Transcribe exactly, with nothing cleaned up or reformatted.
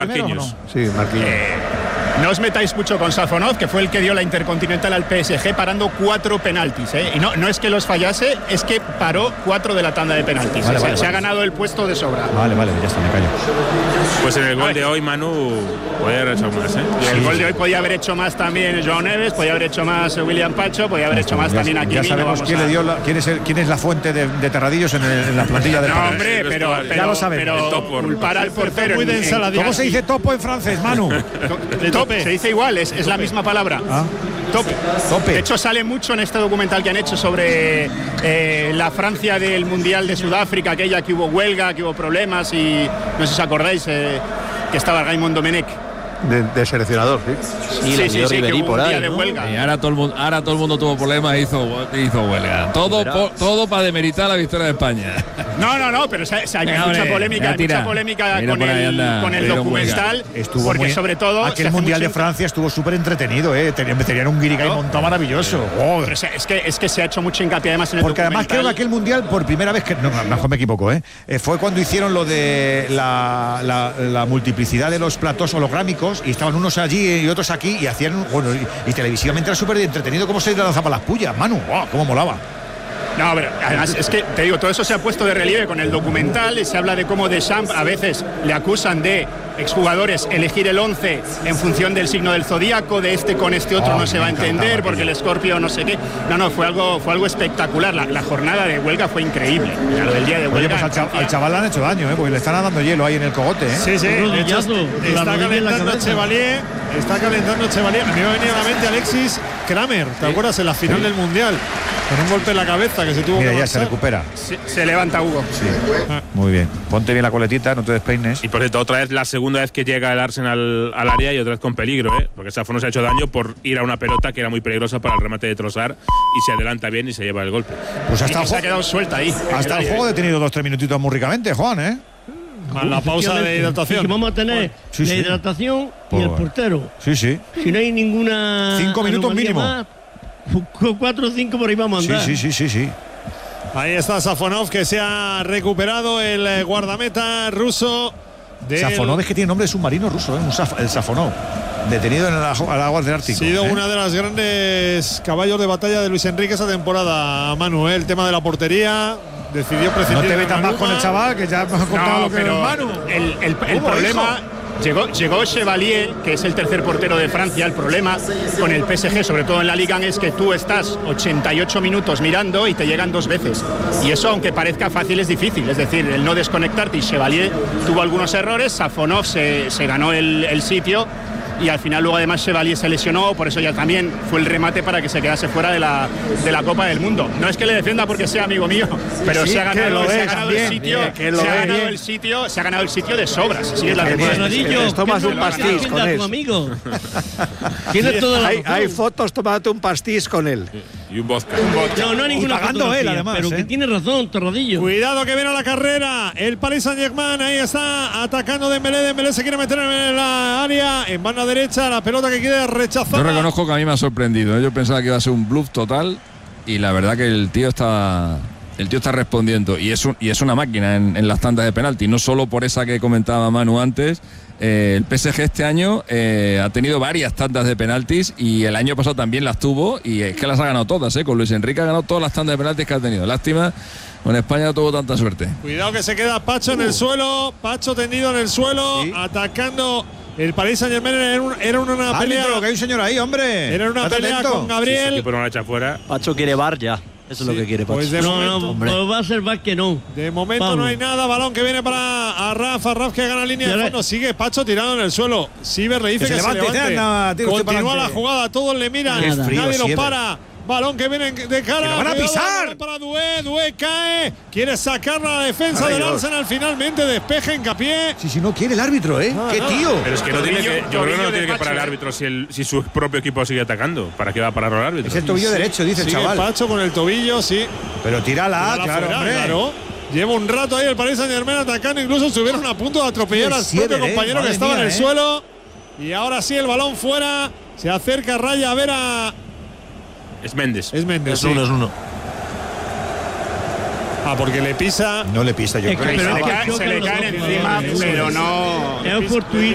Marquinhos. No? Sí, Marquinhos. Eh, no os metáis mucho con Safonov, que fue el que dio la Intercontinental al P S G parando cuatro penaltis. ¿eh? Y no, no es que los fallase, es que paró cuatro de la tanda de penaltis. Vale, se, vale, se vale. ha ganado el puesto de sobra. Vale, vale, ya está, me callo. Pues en el gol de hoy, Manu, puede haber hecho más, ¿eh? Y el gol de hoy podía haber hecho más también Joao Neves, podía haber hecho más William Pacho, podía haber hecho más ya, también aquí. Ya sabemos quién, a... le dio la, quién, es el, quién es la fuente de, de Terradillos en, el, en la plantilla del No, Madrid. hombre, pero, pero, ya lo sabemos. pero El topo, culpar al portero. Muy de en- ensaladilla. ¿Cómo se dice topo en francés, Manu? en- tope. Se dice igual, es, es la misma palabra. Ah, Tope. tope. De hecho, sale mucho en este documental que han hecho sobre eh, la Francia del Mundial de Sudáfrica, aquella que hubo huelga, que hubo problemas y no sé si os acordáis eh, que estaba Raymond Domenech. De, de seleccionador, sí. Sí, la dio Ribéry que hubo por un ahí, día de ¿no? huelga. Y ahora todo el mundo, ahora todo el mundo tuvo problemas e hizo, hizo huelga. Todo, po, todo para demeritar la victoria de España. No, no, no, pero o sea, o sea, hay Venga, mucha hombre, polémica, ya hay tira. mucha polémica Mira con por ahí, el, anda, con el mira, documental, Estuvo porque muy, sobre todo se aquel hace Mundial mucho de Francia estuvo súper entretenido, ¿eh? Tenían, tenían un guirigay Claro. montado maravilloso. Oh, Pero, o sea, es que es que se ha hecho mucho hincapié además en el porque además creo que documental. aquel mundial, por primera vez, que no, a lo mejor me equivoco, ¿eh? Eh, fue cuando hicieron lo de la, la, la multiplicidad de los platós holográmicos y estaban unos allí y otros aquí y hacían, bueno, y, y televisivamente era súper entretenido cómo se lanzaba las pullas, Manu, wow, cómo molaba. No, pero además es que te digo, todo eso se ha puesto de relieve con el documental y se habla de cómo Deschamps a veces le acusan de exjugadores elegir el once en función del signo del zodíaco, de este con este otro Oh, no se va a me encantaba entender aquello. porque el Escorpio no sé qué. No, no, fue algo fue algo espectacular. La, la jornada de huelga fue increíble. Lo del día de Oye, huelga. pues al, cha- al chaval le han hecho daño, ¿eh? Porque le están dando hielo ahí en el cogote, ¿eh? Sí, sí, de hecho, Rodillazo, está la rodilla en la calentando cabeza. Chevalier, está calentando Chevalier. A mí me ha venido a la mente Alexis Kramer, ¿te acuerdas? En la final del Mundial, con un golpe en la cabeza que se tuvo Mira, que ya se marchar. recupera. se, se levanta Hugo. Muy bien. Ponte bien la coletita, no te despeines. Y por cierto, otra vez la segunda vez que llega el Arsenal al área y otra vez con peligro, ¿eh? Porque Safonov se ha hecho daño por ir a una pelota que era muy peligrosa para el remate de Trossard y se adelanta bien y se lleva el golpe. Pues hasta Y el, se ha juego, quedado suelta ahí. hasta el juego ha detenido dos tres minutitos muy ricamente, Juan, ¿eh? Más la pausa de Sí, que hidratación. vamos a tener Sí, la sí. hidratación y el Pues- portero. Sí, sí. Si no hay ninguna. Cinco minutos anomalía mínimo. más, cu- cuatro o cinco por ahí vamos a Sí, andar. sí, sí, sí, sí. Ahí está Safonov, que se ha recuperado el eh, guardameta ruso. del- Safonov es que tiene nombre de submarino ruso, ¿eh? Un saf- el Safonov. Detenido en las aguas del Ha Ártico. sido ¿eh? una de las grandes caballos de batalla de Luis Enrique esa temporada, Manuel. El tema de la portería. Decidió No prescindir te de metas más Maluma. con el chaval, que ya hemos contado No, lo que es pero Manu. el, el- el ¿Cómo, problema hijo? llegó, llegó Chevalier, que es el tercer portero de Francia. El problema con el P S G, sobre todo en la Liga, es que tú estás ochenta y ocho minutos mirando y te llegan dos veces. Y eso, aunque parezca fácil, es difícil. Es decir, el no desconectarte. Y Chevalier tuvo algunos errores, Safonov se, se ganó el, el sitio. Y al final luego además Chevalier se lesionó, por eso ya también fue el remate para que se quedase fuera de la, de la Copa del Mundo. No es que le defienda porque sea amigo mío, pero sí, se ha que ganado, lo se ha es ganado también, el sitio, bien, que lo se ha es ganado bien. el sitio, se ha ganado el sitio de sobras. Así es la Que verdad. Rodillo, Te tomas ¿qué un no lo pastis hagas? con Defienda a tu él. amigo. Tienes toda la Hay, razón. hay fotos tomándote un pastis con él. Y un vodka. No, no hay ninguna pagando fotografía, él, además, pero ¿eh? que tiene razón, Torradillo. Cuidado que viene a la carrera. El Paris Saint-Germain ahí está atacando Dembélé. Dembélé se quiere meter en la área. En banda derecha, la pelota que quiere rechazar. Yo reconozco que a mí me ha sorprendido, ¿eh? Yo pensaba que iba a ser un bluff total y la verdad que el tío está el tío está respondiendo y es, un, y es una máquina en, en las tandas de penalti, no solo por esa que comentaba Manu antes. Eh, el P S G este año eh, ha tenido varias tandas de penaltis y el año pasado también las tuvo y es que las ha ganado todas, ¿eh? Con Luis Enrique ha ganado todas las tandas de penaltis que ha tenido. Lástima, con España no tuvo tanta suerte. Cuidado que se queda Pacho en el suelo. Pacho tendido en el suelo, Sí. atacando el Paris Saint-Germain. Era, un- era una pelea. Árbitro, que hay un señor ahí, hombre. Era una Estate pelea atento. con Gabriel. Que por una echa fuera. Pacho quiere bar ya. Eso es lo que quiere Pacho. Pues de No, momento, no, hombre. pues va a ser más que no. de momento Pablo. no hay nada. Balón que viene para a Rafa. Rafa que gana línea Y de ahora- fondo. Sigue Pacho tirado en el suelo. Siber le dice Que que, se se levante, levante. anda, tira usted Continúa para la adelante. jugada. Todos le miran. Qué frío, Nadie lo Sieber. para. Balón que viene de cara. ¡Que lo van a Cuidado, pisar! balón para Doué. Doué cae. Quiere sacar la defensa Ay, del Dios. Arsenal. Finalmente despeja hincapié. Sí, sí, no quiere el árbitro, ¿eh? No, ¡Qué no. tío! Pero es que no tiene que, yo creo que tobillo no de tiene que Pacho, parar el ¿eh? árbitro si, el, si su propio equipo sigue atacando. ¿Para qué va a parar el árbitro? Es el tobillo derecho, dice el Sigue chaval. Pacho con el tobillo, sí. Pero tírala, Tírala claro, fuera, hombre. claro. Lleva un rato ahí el Paris Saint-Germain atacando. Incluso estuvieron a punto de atropellar Qué al Sieber, propio eh, compañero que madre estaba mía, en el eh. suelo. Y ahora sí, el balón fuera. Se acerca Raya a ver a. Es Méndez. Es Méndez. Es sí. uno, es uno. Ah, porque le pisa. No le pisa, yo Es que creo. Se pero le, es que cae- chocan se le los caen dos encima, jugadores, pero eso no. Es fortuito.